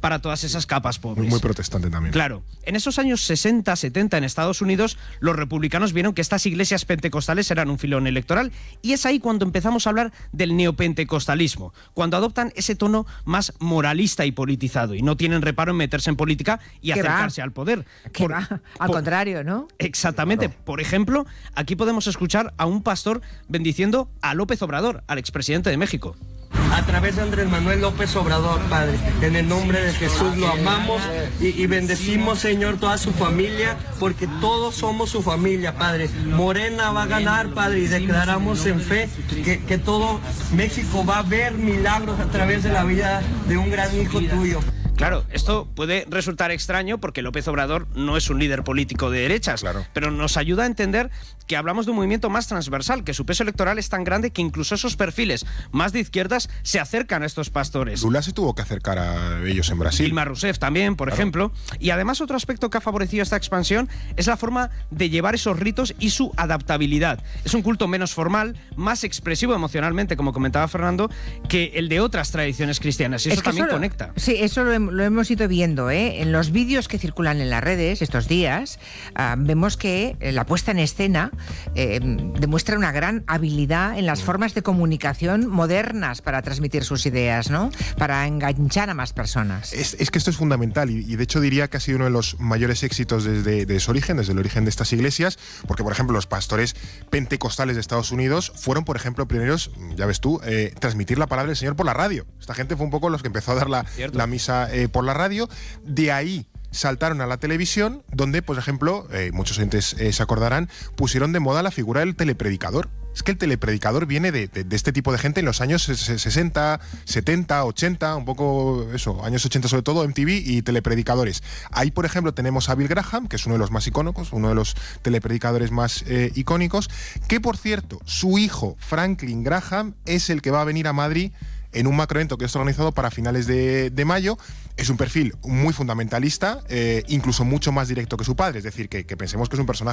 para todas esas capas pobres. Muy protestante también. Claro. En esos años 60, 70 en Estados Unidos, los republicanos vieron que estas iglesias pentecostales eran un filón electoral, y es ahí cuando empezamos a hablar del neopentecostalismo, cuando adoptan ese tono más moralista y politizado, y no tienen reparo en meterse en política y acercarse al poder. Al contrario, ¿no? Exactamente. Claro. Por ejemplo, aquí podemos escuchar a un pastor bendiciendo a López Obrador, al expresidente de México. A través de Andrés Manuel López Obrador, Padre, en el nombre de Jesús lo amamos y bendecimos, Señor, toda su familia, porque todos somos su familia, Padre. Morena va a ganar, Padre, y declaramos en fe que todo México va a ver milagros a través de la vida de un gran hijo tuyo. Claro, esto puede resultar extraño porque López Obrador no es un líder político de derechas, claro, pero nos ayuda a entender que hablamos de un movimiento más transversal, que su peso electoral es tan grande que incluso esos perfiles más de izquierdas se acercan a estos pastores. Lula se tuvo que acercar a ellos en Brasil. Dilma Rousseff también, por ejemplo. Y además otro aspecto que ha favorecido esta expansión es la forma de llevar esos ritos y su adaptabilidad. Es un culto menos formal, más expresivo emocionalmente, como comentaba Fernando, que el de otras tradiciones cristianas. Y eso también conecta. Sí, eso lo hemos ido viendo, ¿eh? En los vídeos que circulan en las redes estos días, vemos que la puesta en escena demuestra una gran habilidad en las formas de comunicación modernas para transmitir sus ideas, ¿no? Para enganchar a más personas. Es que esto es fundamental y de hecho diría que ha sido uno de los mayores éxitos desde su origen, desde el origen de estas iglesias, porque por ejemplo los pastores pentecostales de Estados Unidos fueron, por ejemplo, primeros, ya ves tú, transmitir la palabra del Señor por la radio. Esta gente fue un poco los que empezó a dar la misa por la radio. De ahí saltaron a la televisión, donde, por ejemplo, muchos oyentes se acordarán, pusieron de moda la figura del telepredicador. Es que el telepredicador viene de este tipo de gente en los años 60, 70, 80, un poco eso, años 80 sobre todo, MTV y telepredicadores. Ahí, por ejemplo, tenemos a Bill Graham, que es uno de los más icónicos, uno de los telepredicadores más icónicos, que, por cierto, su hijo, Franklin Graham, es el que va a venir a Madrid en un macroevento que está organizado para finales de mayo. Es un perfil muy fundamentalista, incluso mucho más directo que su padre, es decir, que pensemos que es un personaje